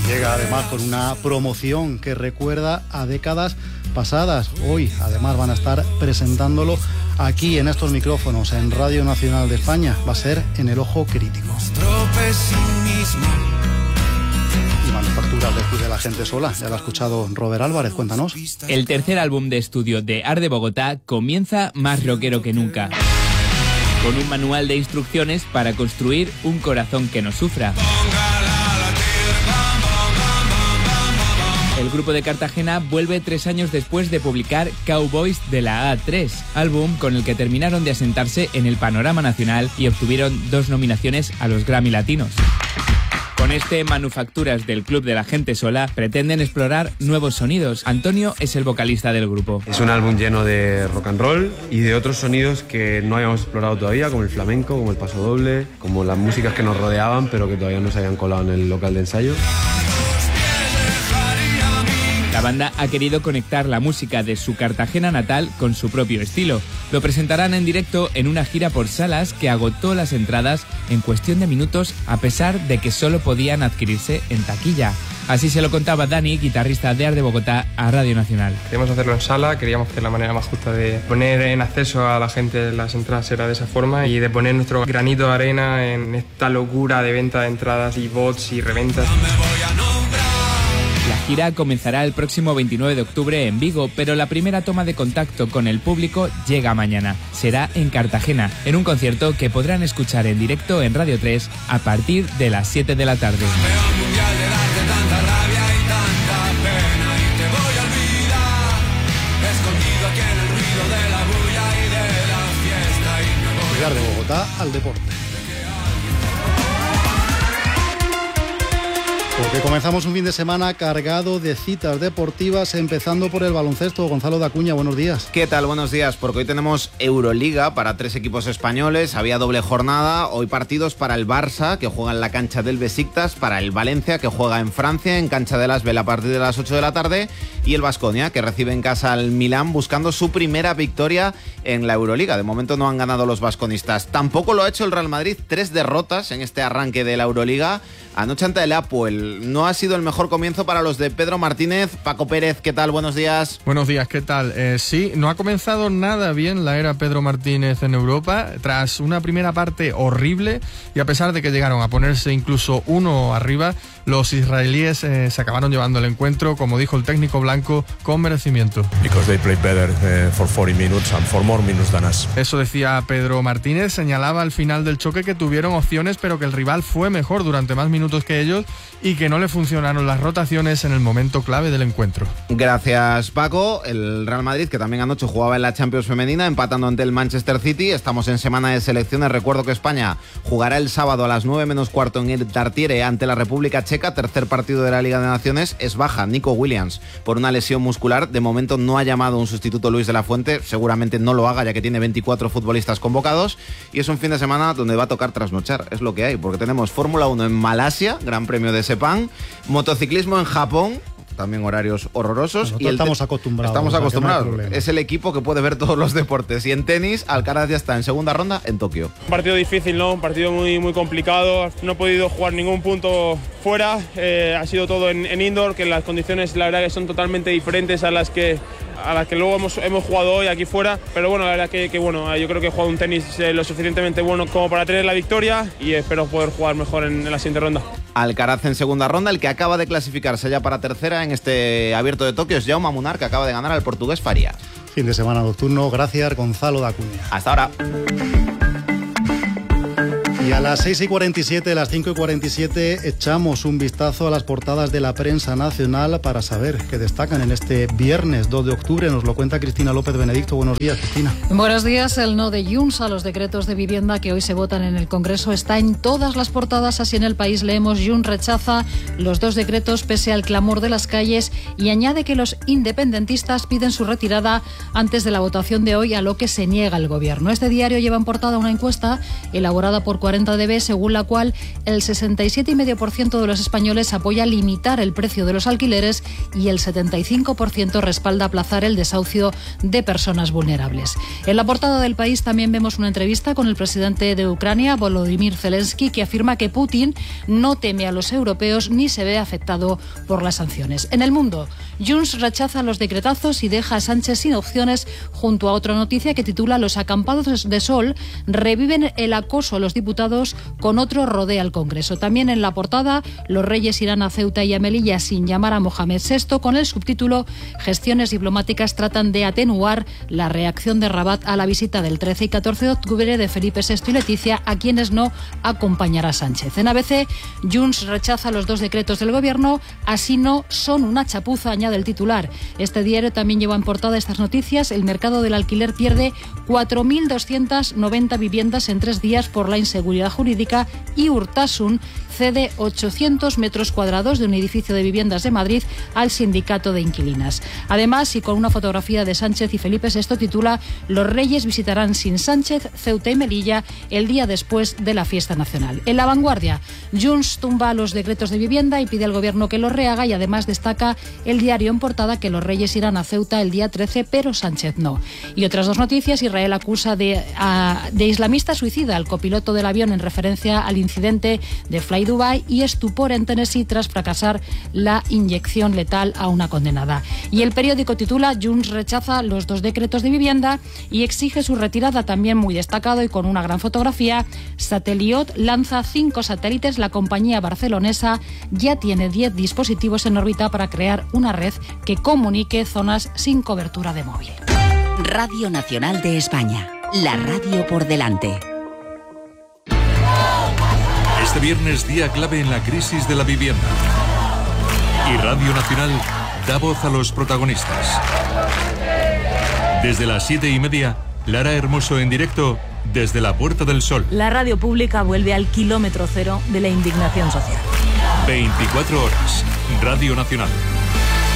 Llega además con una promoción que recuerda a décadas pasadas. Hoy además van a estar presentándolo aquí en estos micrófonos en Radio Nacional de España. Va a ser en El Ojo Crítico. Y manufacturas del Club de la Gente Sola. Ya lo ha escuchado Robert Álvarez, cuéntanos. El tercer álbum de estudio de Art de Bogotá comienza más rockero que nunca, con un manual de instrucciones para construir un corazón que no sufra. El grupo de Cartagena vuelve 3 años después de publicar Cowboys de la A3, álbum con el que terminaron de asentarse en el panorama nacional y obtuvieron 2 nominaciones a los Grammy Latinos. Con este Manufacturas del Club de la Gente Sola pretenden explorar nuevos sonidos. Antonio es el vocalista del grupo. Es un álbum lleno de rock and roll y de otros sonidos que no habíamos explorado todavía, como el flamenco, como el pasodoble, como las músicas que nos rodeaban pero que todavía no se habían colado en el local de ensayo. La banda ha querido conectar la música de su Cartagena natal con su propio estilo. Lo presentarán en directo en una gira por salas que agotó las entradas en cuestión de minutos, a pesar de que solo podían adquirirse en taquilla. Así se lo contaba Dani, guitarrista de Art de Bogotá, a Radio Nacional. Queríamos hacerlo en sala, queríamos que la manera más justa de poner en acceso a la gente las entradas era de esa forma y de poner nuestro granito de arena en esta locura de venta de entradas y bots y reventas. La gira comenzará el próximo 29 de octubre en Vigo, pero la primera toma de contacto con el público llega mañana. Será en Cartagena, en un concierto que podrán escuchar en directo en Radio 3 a partir de las 7 de la tarde. Llegar de Bogotá al deporte. Porque comenzamos un fin de semana cargado de citas deportivas, empezando por el baloncesto. Gonzalo Dacuña, buenos días. ¿Qué tal? Buenos días, porque hoy tenemos Euroliga para 3 equipos españoles, había doble jornada, hoy partidos para el Barça, que juega en la cancha del Besiktas, para el Valencia, que juega en Francia, en cancha del Asbel a partir de las 8 de la tarde, y el Baskonia, que recibe en casa al Milán, buscando su primera victoria en la Euroliga. De momento no han ganado los baskonistas. Tampoco lo ha hecho el Real Madrid, 3 derrotas en este arranque de la Euroliga. Anoche ante el Apoel. No ha sido el mejor comienzo para los de Pedro Martínez. Paco Pérez, ¿qué tal? Buenos días. Buenos días, ¿qué tal? Sí, no ha comenzado nada bien la era Pedro Martínez en Europa. Tras una primera parte horrible y a pesar de que llegaron a ponerse incluso 1 arriba, los israelíes se acabaron llevando el encuentro, como dijo el técnico blanco, con merecimiento. Because they played better for 40 minutes and for more minutes than us. Eso decía Pedro Martínez. Señalaba al final del choque que tuvieron opciones, pero que el rival fue mejor durante más minutos que ellos y que no le funcionaron las rotaciones en el momento clave del encuentro. Gracias, Paco. El Real Madrid, que también anoche jugaba en la Champions femenina, empatando ante el Manchester City. Estamos en semana de selecciones. Recuerdo que España jugará el sábado a las 9 menos cuarto en el Tartiere ante la República Checa. Tercer partido de la Liga de Naciones. Es baja Nico Williams por una lesión muscular. De momento no ha llamado un sustituto Luis de la Fuente. Seguramente no lo haga, ya que tiene 24 futbolistas convocados. Y es un fin de semana donde va a tocar trasnochar. Es lo que hay, porque tenemos Fórmula 1 en Malasia, Gran Premio de Sepang, motociclismo en Japón, también horarios horrorosos. Y estamos acostumbrados. No, es el equipo que puede ver todos los deportes. Y en tenis, Alcaraz ya está en segunda ronda en Tokio. Un partido difícil, ¿no? Un partido muy, muy complicado. No he podido jugar ningún punto fuera. Ha sido todo en indoor, que las condiciones la verdad que son totalmente diferentes a las que luego hemos jugado hoy aquí fuera, pero bueno, la verdad que bueno, yo creo que he jugado un tenis lo suficientemente bueno como para tener la victoria y espero poder jugar mejor en la siguiente ronda. Alcaraz en segunda ronda, el que acaba de clasificarse ya para tercera en este abierto de Tokio es Jaume Munar, que acaba de ganar al portugués Faria. Fin de semana nocturno, gracias Gonzalo Dacuña. Hasta ahora. Y a las 6:47, las 5:47, echamos un vistazo a las portadas de la prensa nacional para saber qué destacan en este viernes 2 de octubre. Nos lo cuenta Cristina López Benedicto. Buenos días, Cristina. Buenos días. El no de Junts a los decretos de vivienda que hoy se votan en el Congreso está en todas las portadas. Así en El País leemos: Junts rechaza los 2 decretos pese al clamor de las calles y añade que los independentistas piden su retirada antes de la votación de hoy, a lo que se niega el Gobierno. Este diario lleva en portada una encuesta elaborada por 40 renta de B, según la cual el 67,5% de los españoles apoya limitar el precio de los alquileres y el 75% respalda aplazar el desahucio de personas vulnerables. En la portada del País también vemos una entrevista con el presidente de Ucrania, Volodymyr Zelensky, que afirma que Putin no teme a los europeos ni se ve afectado por las sanciones. En El Mundo, Junts rechaza los decretazos y deja a Sánchez sin opciones, junto a otra noticia que titula Los acampados de sol reviven el acoso a los diputados, con otro rodea al Congreso. También en la portada, los reyes irán a Ceuta y a Melilla sin llamar a Mohamed VI, con el subtítulo Gestiones diplomáticas tratan de atenuar la reacción de Rabat a la visita del 13 y 14 de octubre de Felipe VI y Leticia, a quienes no acompañará Sánchez. En ABC, Junts rechaza los 2 decretos del Gobierno, así no son una chapuza, añade el titular. Este diario también lleva en portada estas noticias. El mercado del alquiler pierde 4.290 viviendas en 3 días por la inseguridad jurídica, y Urtasun cede 800 metros cuadrados de un edificio de viviendas de Madrid al sindicato de inquilinas. Además, y con una fotografía de Sánchez y Felipe VI, titula Los reyes visitarán sin Sánchez Ceuta y Melilla el día después de la fiesta nacional. En La Vanguardia, Junts tumba los decretos de vivienda y pide al Gobierno que los rehaga, y además destaca el diario en portada que los reyes irán a Ceuta el día 13, pero Sánchez no. Y otras 2 noticias: Israel acusa de islamista suicida al copiloto del avión en referencia al incidente de Fly Dubai, y estupor en Tennessee tras fracasar la inyección letal a una condenada. Y el periódico titula Junts rechaza los 2 decretos de vivienda y exige su retirada, también muy destacado y con una gran fotografía. Sateliot lanza 5 satélites. La compañía barcelonesa ya tiene 10 dispositivos en órbita para crear una red que comunique zonas sin cobertura de móvil. Radio Nacional de España, la radio por delante. Este viernes, día clave en la crisis de la vivienda. Y Radio Nacional da voz a los protagonistas. Desde las 7:30, Lara Hermoso en directo desde la Puerta del Sol. La radio pública vuelve al kilómetro cero de la indignación social. 24 horas. Radio Nacional.